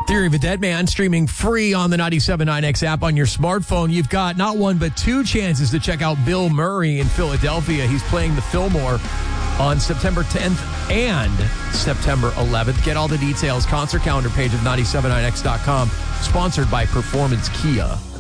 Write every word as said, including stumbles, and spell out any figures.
Theory of a Dead Man streaming free on the ninety-seven point nine X app on your smartphone. You've got not one but two chances to check out Bill Murray in Philadelphia. He's playing the Fillmore on September tenth and September eleventh. Get all the details. Concert calendar page of nine seven nine X dot com. Sponsored by Performance Kia.